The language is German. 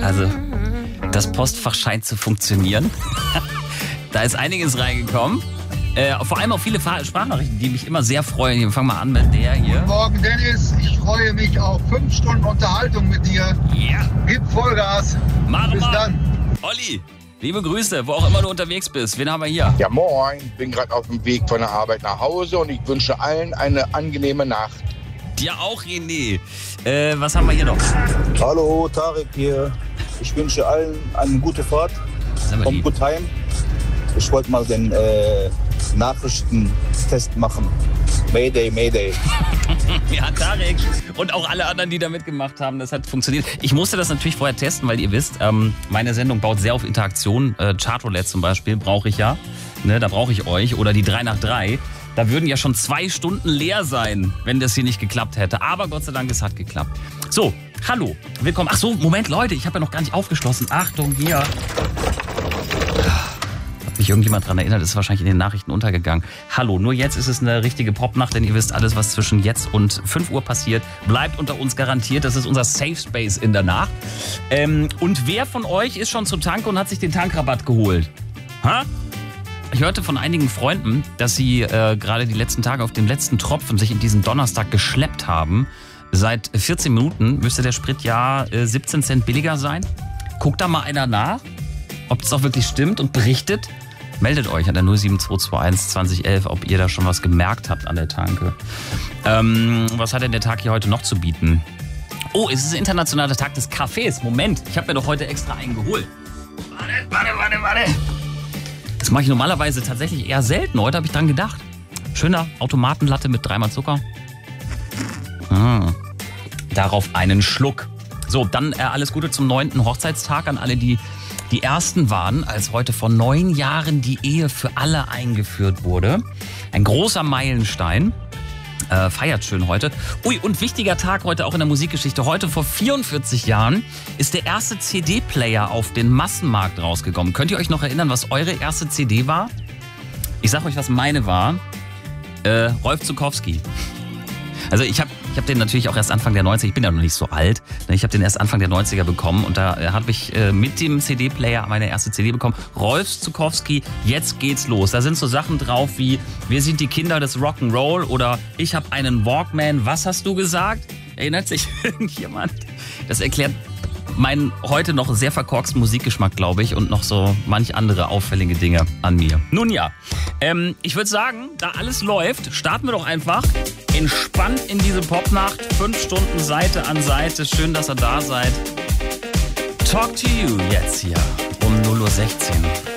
Also, das Postfach scheint zu funktionieren. Da ist einiges reingekommen. Vor allem auch viele Sprachnachrichten, die mich immer sehr freuen. Wir fangen mal an mit der hier. Guten Morgen, Dennis. Ich freue mich auf 5 Stunden Unterhaltung mit dir. Ja. Gib Vollgas. Bis dann. Olli, liebe Grüße, wo auch immer du unterwegs bist. Wen haben wir hier? Ja, moin. Bin gerade auf dem Weg von der Arbeit nach Hause und ich wünsche allen eine angenehme Nacht. Dir auch, René. Was haben wir hier noch? Hallo, Tarek hier. Ich wünsche allen eine gute Fahrt. Kommt gut heim. Ich wollte mal den Nachrichtentest machen. Mayday, Mayday. Ja, Tarek. Und auch alle anderen, die da mitgemacht haben, das hat funktioniert. Ich musste das natürlich vorher testen, weil ihr wisst, meine Sendung baut sehr auf Interaktion. Chartroulette zum Beispiel brauche ich ja. Ne, da brauche ich euch. Oder die 3 nach 3. Da würden ja schon 2 Stunden leer sein, wenn das hier nicht geklappt hätte. Aber Gott sei Dank, es hat geklappt. So, hallo, willkommen. Ach so, Moment, Leute, ich habe ja noch gar nicht aufgeschlossen. Achtung, hier. Hat mich irgendjemand daran erinnert, ist wahrscheinlich in den Nachrichten untergegangen. Hallo, nur jetzt ist es eine richtige Popnacht, denn ihr wisst, alles, was zwischen jetzt und 5 Uhr passiert, bleibt unter uns garantiert. Das ist unser Safe Space in der Nacht. Und wer von euch ist schon zum Tank und hat sich den Tankrabatt geholt? Ha? Ich hörte von einigen Freunden, dass sie gerade die letzten Tage auf den letzten Tropfen sich in diesen Donnerstag geschleppt haben. Seit 14 Minuten müsste der Sprit ja 17 Cent billiger sein. Guckt da mal einer nach, ob das auch wirklich stimmt und berichtet. Meldet euch an der 07221 2011, ob ihr da schon was gemerkt habt an der Tanke. Was hat denn der Tag hier heute noch zu bieten? Oh, es ist der internationale Tag des Kaffees. Moment, ich habe mir doch heute extra einen geholt. Warte. Das mache ich normalerweise tatsächlich eher selten. Heute habe ich dran gedacht. Schöner Automatenlatte mit 3-mal Zucker. Darauf einen Schluck. So, dann alles Gute zum 9. Hochzeitstag an alle, die die Ersten waren, als heute vor 9 Jahren die Ehe für alle eingeführt wurde. Ein großer Meilenstein. Feiert schön heute. Ui, und wichtiger Tag heute auch in der Musikgeschichte. Heute vor 44 Jahren ist der erste CD-Player auf den Massenmarkt rausgekommen. Könnt ihr euch noch erinnern, was eure erste CD war? Ich sag euch, was meine war. Rolf Zuckowski. Also ich hab den natürlich auch erst Anfang der 90er, ich bin ja noch nicht so alt, ich habe den erst Anfang der 90er bekommen und da habe ich mit dem CD-Player meine erste CD bekommen. Rolf Zuckowski, jetzt geht's los. Da sind so Sachen drauf wie wir sind die Kinder des Rock'n'Roll oder ich habe einen Walkman, was hast du gesagt? Erinnert sich irgendjemand? Das erklärt meinen heute noch sehr verkorksten Musikgeschmack, glaube ich, und noch so manch andere auffällige Dinge an mir. Nun ja, ich würde sagen, da alles läuft, starten wir doch einfach entspannt in diese Popnacht. 5 Stunden Seite an Seite. Schön, dass ihr da seid. Talk to you jetzt hier um 0:16 Uhr.